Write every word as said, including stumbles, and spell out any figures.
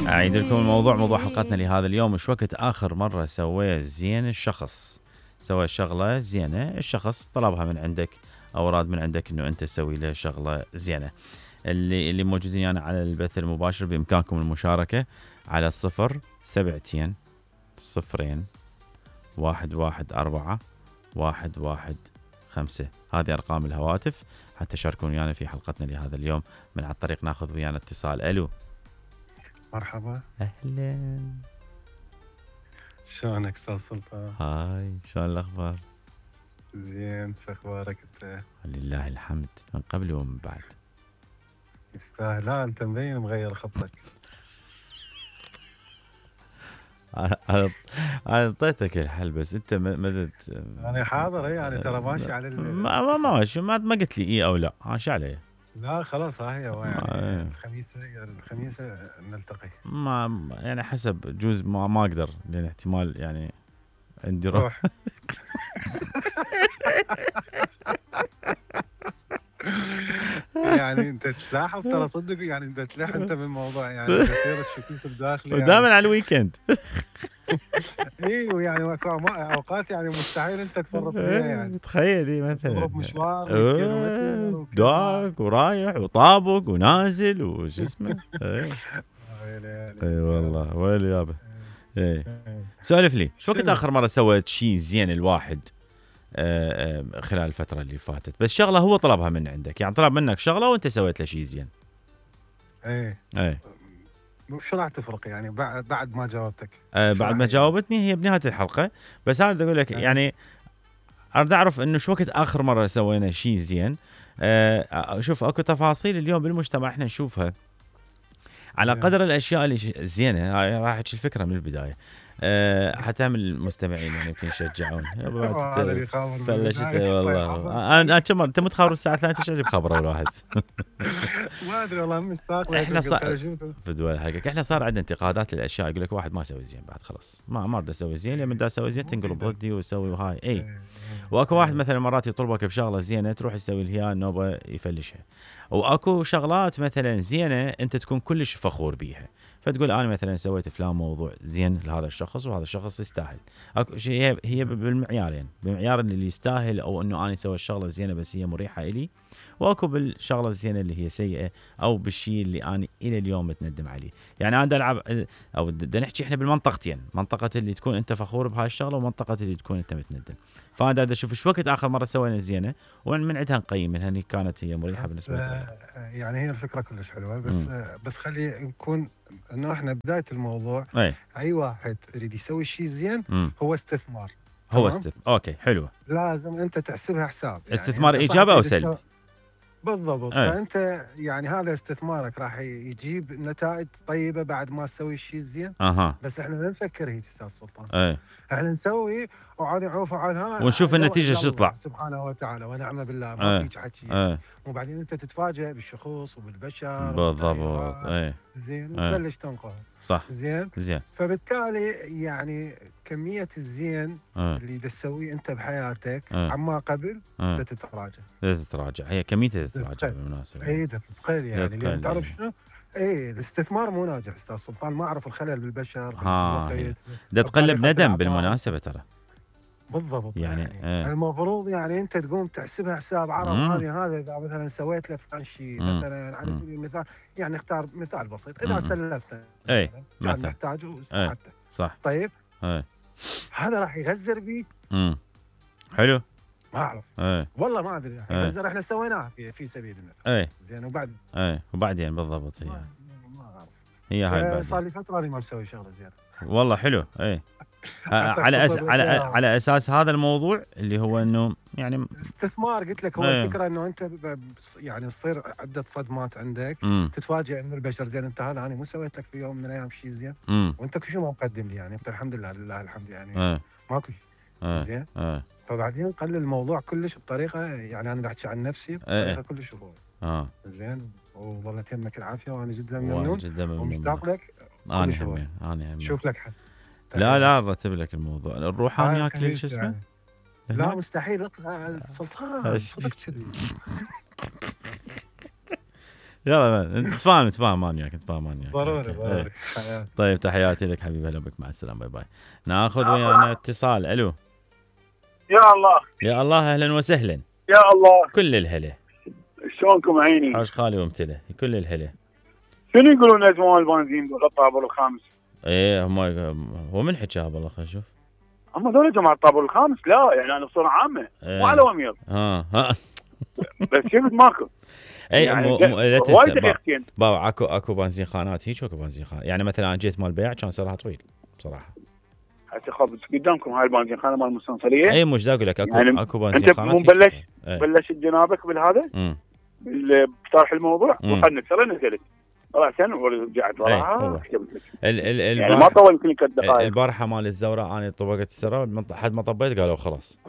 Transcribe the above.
أعيد لكم الموضوع. موضوع حلقتنا لهذا اليوم: إيش وقت آخر مرة سويت زين الشخص؟ سوى شغلة زينة، الشخص طلبها من عندك أو راد من عندك إنه أنت تسوي له شغلة زينة. اللي اللي موجودين يعني على البث المباشر بإمكانكم المشاركة على الصفر سبعتين صفرين واحد واحد أربعة واحد واحد خمسة. هذه أرقام الهواتف حتى تشاركون ويانا في حلقتنا لهذا اليوم. من على الطريق ناخذ ويانا اتصال. ألو، مرحبا، أهلا، شلونك استاذ سلطان؟ هاي، شلون الأخبار؟ زين، شو اخبارك انت؟ لله الحمد، من قبل ومن بعد. يستاهل. لا انت مبين مغير خطك. أنا أعطيتك الحل بس أنت مدد. انا حاضر، اي يعني ترى ماشي على ال... ما ما ماشي، ما ما قلت لي إيه أو لا، ماشي عليه. لا خلاص، ها هي يعني ما- الخميس الخميس نلتقي. ما يعني حسب، جوز ما ما أقدر لأن احتمال يعني عندي روح. روح. يعني انت تلاحظ ترى صدق، يعني انت تلاحظ انت بالموضوع، يعني كثير الشكوك الداخلي يعني. ودائما على الويكند. ايوه يعني اوقات يعني مستحيل انت تفرط فيها، يعني تخيل إيه مثلا تضرب مشوار مية كيلومتر وكذا. داق ورايح وطابق ونازل وش اسمه. اي اي والله ويلي يابا. اي سولف لي، شو وقت اخر مره سويت شيء زين الواحد آه آه خلال الفتره اللي فاتت؟ بس شغله هو طلبها من عندك، يعني طلب منك شغله وانت سويت له شيء زين. ايه اي شو راح تفرق يعني بعد بعد ما جاوبتك؟ آه بعد ما جاوبتني هي بنهايه الحلقه، بس انا بدي اقول لك يعني اريد اعرف انه شو وقت اخر مره سوينا شيء زين. آه شوف، اكو تفاصيل اليوم بالمجتمع احنا نشوفها على قدر الاشياء اللي زينه. هاي راح احكي الفكره من البدايه أه حتى من المستمعين يعني يمكن يشجعون. فلشت والله. انا كم انت متخابر الساعه ثلاثة ايش بخبره الواحد. ما ادري والله مشتاق. احنا صار في دول حقك، احنا صار عندنا انتقادات للاشياء. يقول لك واحد ما يسوي زين بعد خلاص، ما ما اريد اسوي زين، لما بدي اسوي زين تنقلب ضدي واسوي هاي. اي واكو واحد مثلا مرات يطلبك بشغله زينه تروح تسوي لها نوبه يفلشها، واكو شغلات مثلا زينه انت تكون كلش فخور بيها، فتقول انا مثلا سويت فلان موضوع زين لهذا الشخص وهذا الشخص يستاهل. اكو شيء هي بالمعيارين، بمعيار اللي يستاهل او انه انا سويت شغله زينه بس هي مريحه الي، واكو بالشغله الزينه اللي هي سيئه او بالشيء اللي انا الى اليوم متندم عليه. يعني انا العب او بدنا نحكي احنا بالمنطقتين، منطقه اللي تكون انت فخور بهاي الشغله ومنطقه اللي تكون انت متندم. فانا دا اشوف شو وقت اخر مره سوينا زينه ومن من عندها نقيم منها ان كانت هي مريحه بالنسبه لنا. يعني هي الفكره كلش حلوه، بس م. بس خلي نكون انه احنا بدايه الموضوع اي, أي واحد يريد يسوي شيء زين م. هو استثمار. هو استثمار. اوكي حلوه. لازم انت تحسبها حساب، يعني استثمار ايجابي او سلبي. بالضبط. أي. فانت يعني هذا استثمارك راح يجيب نتائج طيبه بعد ما تسوي الشيء الزين. اها بس احنا ما نفكر هيك استاذ سلطان. اي احنا نسوي وعاد نعوف وعاد ها ونشوف النتيجه شو تطلع سبحانه وتعالى ونعم بالله. ما فيك حكي، وبعدين انت تتفاجئ بالشخوص وبالبشر. بالضبط. اي زين وتبلش تنقل. صح زين زين. فبالتالي يعني كميه الزين أه. اللي تسويه انت بحياتك أه. عما قبل أه. تتراجع. تتراجع هي كميتها تتراجع بالمناسبه. اي تتقل يعني لان تعرف شنو؟ اي الاستثمار مو ناجح استاذ سلطان. ما اعرف الخلل بالبشر ها ده تقلب ندم بالمناسبه ترى. بالضبط. يعني, يعني ايه. المفروض يعني انت تقوم تحسبها حساب عرب. هذه هذا اذا مثلا سويت له فلان شيء مثلا على سبيل المثال، يعني اختار مثال بسيط، اذا سلفته اي كان محتاج وساعدته. صح. طيب اي. هذا راح يغزر بيه. امم حلو. ما اعرف ايه. والله ما ادري. يغزر احنا سويناها في في سبيل المثال. ايه. زين وبعد ايه وبعدين بالضبط. هي ما, ما اعرف هي هاي صار لي فتره اني ما مسوي شغله زياده والله. حلو. ايه على أس... على على اساس هذا الموضوع اللي هو انه يعني استثمار. قلت لك هو ايه. الفكره انه انت ب... يعني تصير عده صدمات عندك. مم. تتفاجئ من البشر. زين انت هذا انا مو سويت لك في يوم من الايام شيء زين، مم. وانت كل شيء ما مقدم لي. يعني انت الحمد لله لله الحمد يعني ايه. ماكو شيء ايه. زين. ايه. فبعدين قلل الموضوع كلش بطريقه، يعني انا احكي عن نفسي بطريقه ايه. كلش روعه. اه زين وظلت يمك العافيه وانا جدا ممنون ومشتاق لك. انا همين انا همين شوف لك حد. لا لا رتب لك الموضوع. الروحانيات ليش اسمه يعني. لا مستحيل اطلع سلطان صدق كذي. يلا نتفاهم نتفاهم انا وياك نتفاهم انا وياك. ضروري إيه. ضروري حياتي. طيب تحياتي لك حبيبي، هلا بك، مع السلامه، باي باي. ناخذ ويانا اتصال. الو. يا الله يا الله اهلا وسهلا. يا الله كل الهلا. شلونكم عيني؟ حاج خالي وامتله كل الهلا. شنو يقولون ازمان البنزين بالطابور الخامس؟ ايه هم هو من حكاها والله خلينا نشوف. هم ذول جماعه الطابور الخامس، لا يعني انا بصوره عامه إيه. مو على وميض. ها ها بس شفت ماكو اي يعني مو مو لا وايد تنسى دقيقتين. بابا اكو اكو بنزين خانات هيك واكو بنزين خانات، يعني مثلا انا جيت مال بيع كان سعرها طويل بصراحه. هسه خبز قدامكم هاي البنزين خانه مال المستنصريه. اي مش دا اقول لك اكو يعني اكو بنزين انت خانات. مو بلش ايه. بلشت جنابك بالهذا امم بطرح الموضوع مم. وخلنا ترى نزلت طلعت ورجعت هو. وراها كتبت لك. ال ال يعني ما طول يمكن ثلاث دقائق. البارحه مال الزوراء انا طبقت السراب حد ما طبيت قالوا خلاص